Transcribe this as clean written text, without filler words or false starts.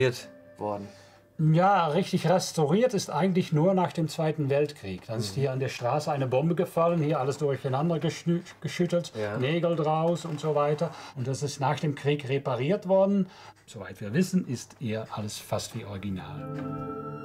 worden. Ja, richtig restauriert ist eigentlich nur nach dem Zweiten Weltkrieg. Dann ist hier an der Straße eine Bombe gefallen, hier alles durcheinander geschüttelt, Ja. Nägel draus und so weiter. Und das ist nach dem Krieg repariert worden. Soweit wir wissen, ist eher alles fast wie original.